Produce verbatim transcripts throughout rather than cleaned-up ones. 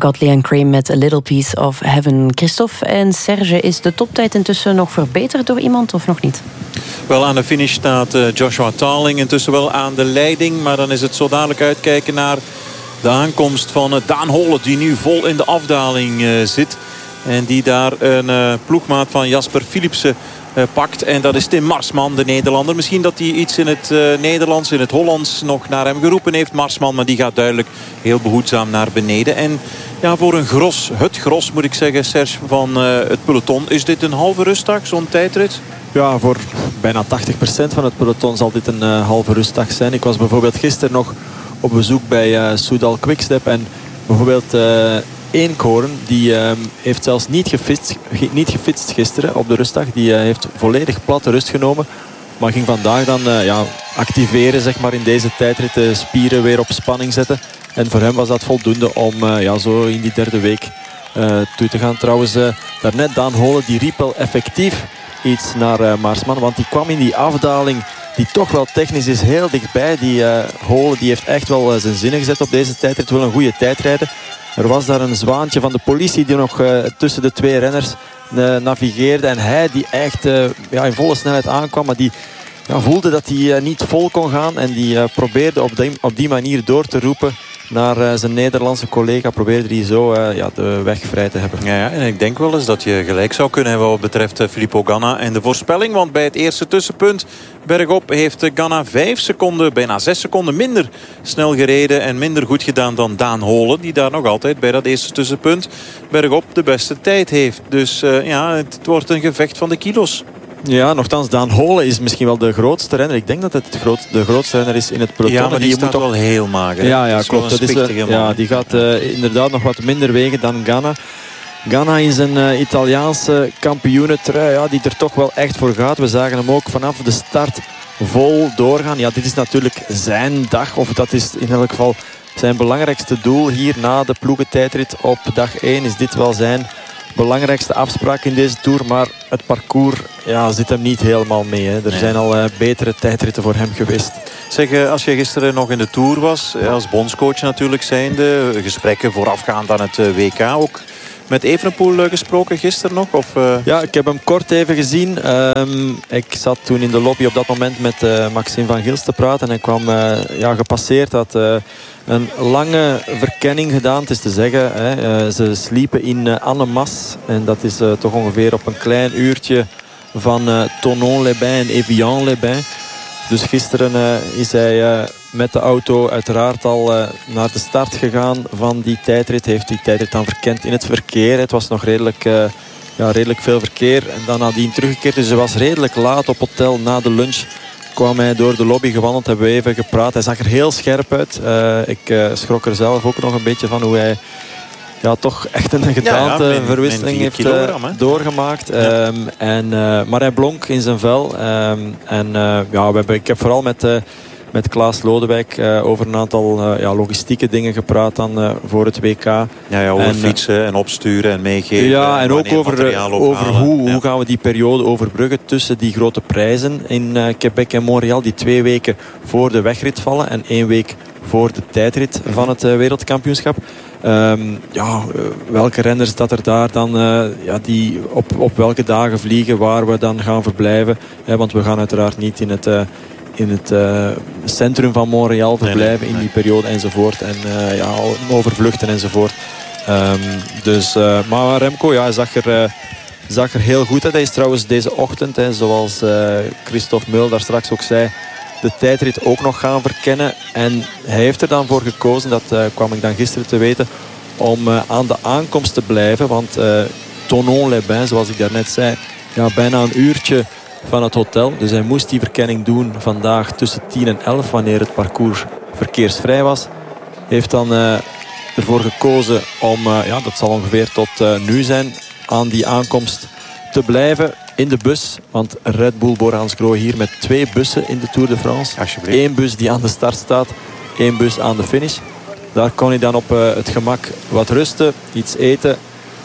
Godley en Cream met A Little Piece of Heaven. Christophe en Serge, is de toptijd intussen nog verbeterd door iemand of nog niet? Wel, aan de finish staat Joshua Tarling intussen wel aan de leiding. Maar dan is het zo dadelijk uitkijken naar de aankomst van Daan Holen, die nu vol in de afdaling uh, zit. En die daar een uh, ploegmaat van Jasper Philipsen uh, pakt. En dat is Tim Marsman, de Nederlander. Misschien dat hij iets in het uh, Nederlands, in het Hollands nog naar hem geroepen heeft, Marsman. Maar die gaat duidelijk heel behoedzaam naar beneden. En ja, voor een gros, het gros moet ik zeggen, Serge, van uh, het peloton. Is dit een halve rustdag, zo'n tijdrit? Ja, voor bijna tachtig procent van het peloton zal dit een uh, halve rustdag zijn. Ik was bijvoorbeeld gisteren nog op bezoek bij uh, Soudal Quickstep. En bijvoorbeeld uh, Eenkhoorn, die uh, heeft zelfs niet gefitst, niet gefitst gisteren op de rustdag. Die uh, heeft volledig platte rust genomen. Maar ging vandaag dan uh, ja, activeren, zeg maar, in deze tijdrit. De spieren weer op spanning zetten. En voor hem was dat voldoende om uh, ja, zo in die derde week uh, toe te gaan. Trouwens, uh, daarnet Daan Holen, die riep wel effectief iets naar uh, Marsman. Want die kwam in die afdaling, die toch wel technisch is, heel dichtbij. Die uh, Holen, die heeft echt wel uh, zijn zinnen gezet op deze tijdrit. Wil een goede tijd rijden. Er was daar een zwaantje van de politie die nog uh, tussen de twee renners uh, navigeerde. En hij die echt uh, ja, in volle snelheid aankwam. Maar die ja, voelde dat hij uh, niet vol kon gaan. En die uh, probeerde op die, op die manier door te roepen naar uh, zijn Nederlandse collega. Probeerde hij zo uh, ja, de weg vrij te hebben. Ja, ja, en ik denk wel eens dat je gelijk zou kunnen hebben wat betreft uh, Filippo Ganna en de voorspelling. Want bij het eerste tussenpunt bergop heeft uh, Ganna vijf seconden, bijna zes seconden minder snel gereden. En minder goed gedaan dan Daan Holen. Die daar nog altijd bij dat eerste tussenpunt bergop de beste tijd heeft. Dus uh, ja, het wordt een gevecht van de kilo's. Ja, nochtans, Daan Holen is misschien wel de grootste renner. Ik denk dat het groot, de grootste renner is in het peloton. Ja, maar die, die staat moet toch wel heel mager. Ja, ja, klopt. Dat is, uh, ja, die gaat uh, inderdaad nog wat minder wegen dan Ganna. Ganna in zijn uh, Italiaanse kampioenentrui, ja, die er toch wel echt voor gaat. We zagen hem ook vanaf de start vol doorgaan. Ja, dit is natuurlijk zijn dag, of dat is in elk geval zijn belangrijkste doel hier na de ploegentijdrit op dag één. Is dit wel zijn belangrijkste afspraak in deze Tour. Maar het parcours ja, zit hem niet helemaal mee. Hè. Er nee. zijn al uh, betere tijdritten voor hem geweest. Zeg, als je gisteren nog in de Tour was, als bondscoach natuurlijk zijnde, gesprekken voorafgaand aan het W K ook met Evenepoel gesproken gisteren nog? Of, uh... Ja, ik heb hem kort even gezien. Um, ik zat toen in de lobby op dat moment met uh, Maxime van Gils te praten. En hij kwam uh, ja, gepasseerd. Had uh, een lange verkenning gedaan. Het is te zeggen, hè. Uh, ze sliepen in uh, Annemasse. En dat is uh, toch ongeveer op een klein uurtje van uh, Thonon-les-Bains en Evian-les-Bains. Dus gisteren uh, is hij uh, met de auto uiteraard al uh, naar de start gegaan van die tijdrit. Heeft die tijdrit dan verkend in het verkeer. Het was nog redelijk, uh, ja, redelijk veel verkeer. En dan nadien teruggekeerd. Dus hij was redelijk laat op hotel. Na de lunch kwam hij door de lobby gewandeld. Hebben we even gepraat. Hij zag er heel scherp uit. Uh, ik uh, schrok er zelf ook nog een beetje van hoe hij ja, toch echt een gedaanteverwisseling ja, ja, heeft uh, doorgemaakt. Ja. Um, en, uh, maar hij blonk in zijn vel. Um, en uh, ja, we hebben, ik heb vooral met, uh, met Klaas Lodewijk uh, over een aantal uh, ja, logistieke dingen gepraat dan, uh, voor het W K. Ja, ja, over en, fietsen en opsturen en meegeven. Ja, en, en ook over, over hoe, ja. hoe gaan we die periode overbruggen tussen die grote prijzen in uh, Quebec en Montreal. Die twee weken voor de wegrit vallen en één week voor de tijdrit van het uh, wereldkampioenschap. Um, ja, uh, welke renners dat er daar dan uh, ja, die op, op welke dagen vliegen, waar we dan gaan verblijven. Hè, want we gaan uiteraard niet in het, uh, in het uh, centrum van Montreal verblijven nee, nee, nee. in die periode enzovoort. En uh, ja, overvluchten enzovoort. Um, dus, uh, maar Remco, ja, hij zag er, uh, zag er heel goed uit. Hij is trouwens deze ochtend, hè, zoals uh, Christophe Meul daar straks ook zei, de tijdrit ook nog gaan verkennen. En hij heeft er dan voor gekozen, dat uh, kwam ik dan gisteren te weten, om uh, aan de aankomst te blijven. Want uh, Thonon-les-Bains, zoals ik daarnet zei, ja, bijna een uurtje van het hotel. Dus hij moest die verkenning doen vandaag tussen tien en elf, wanneer het parcours verkeersvrij was. Heeft dan uh, ervoor gekozen om, uh, ja, dat zal ongeveer tot uh, nu zijn, aan die aankomst te blijven. In de bus, want Red Bull Bora-Hansgrohe hier met twee bussen in de Tour de France. Eén bus die aan de start staat, één bus aan de finish. Daar kon hij dan op uh, het gemak wat rusten, iets eten.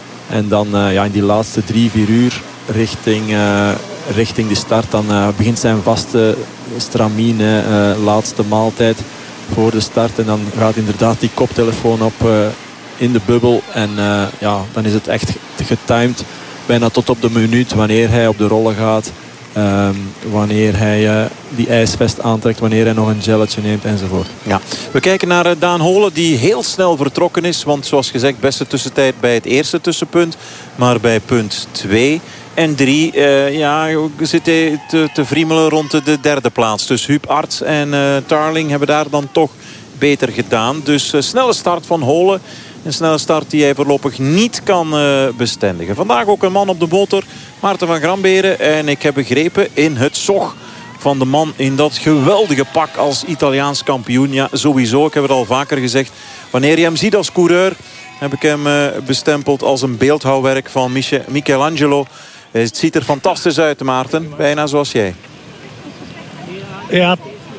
En dan uh, ja, in die laatste drie, vier uur richting, uh, richting de start. Dan uh, begint zijn vaste stramine, uh, laatste maaltijd voor de start. En dan gaat inderdaad die koptelefoon op uh, in de bubbel. En uh, ja, dan is het echt getimed. Bijna tot op de minuut wanneer hij op de rollen gaat. Um, wanneer hij uh, die ijsvest aantrekt, wanneer hij nog een gelletje neemt enzovoort. Ja. We kijken naar uh, Daan Holen die heel snel vertrokken is. Want zoals gezegd, beste tussentijd bij het eerste tussenpunt. Maar bij punt twee en drie uh, ja, zit hij te, te vriemelen rond de derde plaats. Dus Huub Arts en uh, Tarling hebben daar dan toch beter gedaan. Dus uh, snelle start van Holen. Een snelle start die hij voorlopig niet kan uh, bestendigen. Vandaag ook een man op de motor. Maarten van Gramberen. En ik heb begrepen in het zog van de man in dat geweldige pak als Italiaans kampioen. Ja, sowieso. Ik heb het al vaker gezegd. Wanneer je hem ziet als coureur, heb ik hem uh, bestempeld als een beeldhouwwerk van Miche- Michelangelo. Het ziet er fantastisch uit, Maarten. Bijna zoals jij. Ja,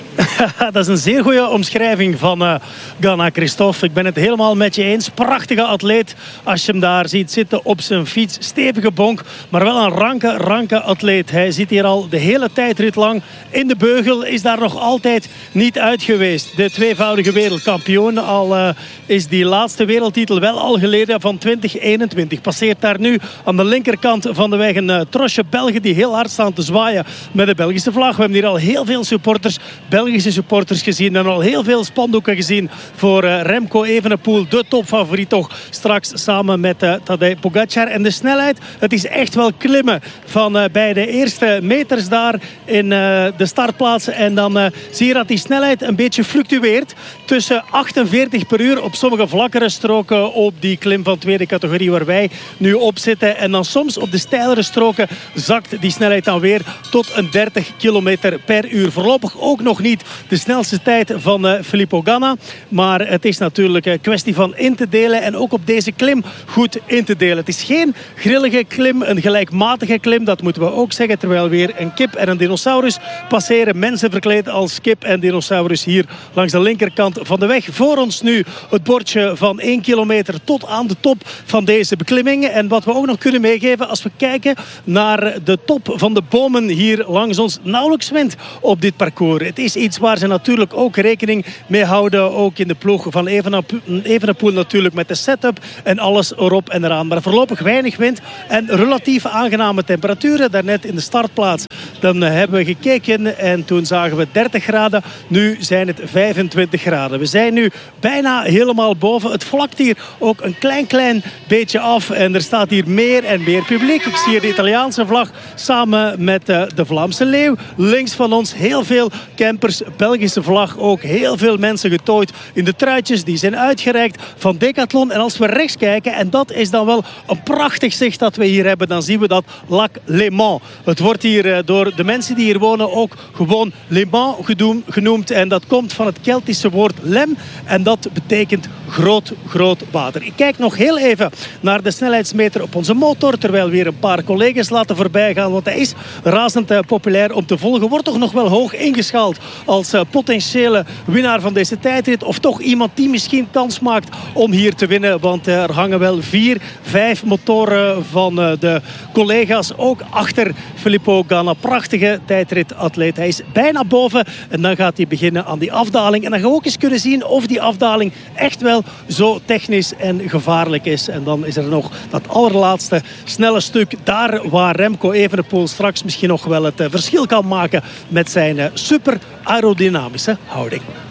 dat is een zeer goede omschrijving van uh, Ganna Christophe. Ik ben het helemaal met je eens. Prachtige atleet als je hem daar ziet zitten op zijn fiets. Stevige bonk, maar wel een ranke, ranke atleet. Hij zit hier al de hele tijdrit lang in de beugel. Is daar nog altijd niet uit geweest. De tweevoudige wereldkampioen. Al uh, is die laatste wereldtitel wel al geleden van twintig eenentwintig. Passeert daar nu aan de linkerkant van de weg een uh, trosje Belgen die heel hard staan te zwaaien met de Belgische vlag. We hebben hier al heel veel supporters, Belgische supporters gezien en al heel veel spandoeken gezien voor uh, Remco Evenepoel, de topfavoriet toch straks samen met uh, Tadej Pogacar. En de snelheid, het is echt wel klimmen van uh, bij de eerste meters daar in uh, de startplaats. En dan uh, zie je dat die snelheid een beetje fluctueert tussen achtenveertig per uur op sommige vlakkere stroken op die klim van tweede categorie waar wij nu op zitten. En dan soms op de steilere stroken zakt die snelheid dan weer tot een dertig kilometer per uur. Voorlopig ook nog niet de snelste tijd van uh, Filippo Ganna. Maar het is natuurlijk een kwestie van in te delen en ook op deze klim goed in te delen. Het is geen grillige klim, een gelijkmatige klim, dat moeten we ook zeggen. Terwijl weer een kip en een dinosaurus passeren. Mensen verkleed als kip en dinosaurus hier langs de linkerkant van de weg. Voor ons nu het bordje van één kilometer tot aan de top van deze beklimming. En wat we ook nog kunnen meegeven als we kijken naar de top van de bomen hier langs ons, nauwelijks wind op dit parcours. Het is iets waar ze natuurlijk ook rekening mee houden. Ook in de ploeg van Evenepoel natuurlijk met de setup en alles erop en eraan. Maar voorlopig weinig wind en relatief aangename temperaturen. Daarnet in de startplaats dan hebben we gekeken en toen zagen we dertig graden. Nu zijn het vijfentwintig graden. We zijn nu bijna helemaal boven. Het vlakt hier ook een klein klein beetje af en er staat hier meer en meer publiek. Ik zie hier de Italiaanse vlag samen met de Vlaamse leeuw. Links van ons heel veel campers, Belgische vlag ook. Heel veel mensen getooid in de truitjes. Die zijn uitgereikt van Decathlon. En als we rechts kijken, en dat is dan wel een prachtig zicht dat we hier hebben, dan zien we dat Lac Léman. Het wordt hier door de mensen die hier wonen ook gewoon Léman genoemd. En dat komt van het Keltische woord lem. En dat betekent groot, groot water. Ik kijk nog heel even naar de snelheidsmeter op onze motor, terwijl we weer een paar collega's laten voorbij gaan. Want hij is razend populair om te volgen. Wordt toch nog wel hoog ingeschaald als uh, potentiële winnaar van deze tijdrit. Of toch iemand die misschien kans maakt om hier te winnen. Want uh, er hangen wel vier, vijf motoren van uh, de collega's ook achter Filippo Ganna. Prachtige tijdritatleet. Hij is bijna boven en dan gaat hij beginnen aan die afdaling. En dan gaan we ook eens kunnen zien of die afdaling echt wel zo technisch en gevaarlijk is. En dan is er nog dat allerlaatste snelle stuk. Daar waar Remco Evenepoel straks misschien nog wel het uh, verschil kan maken met zijn uh, super aerodynamische houding.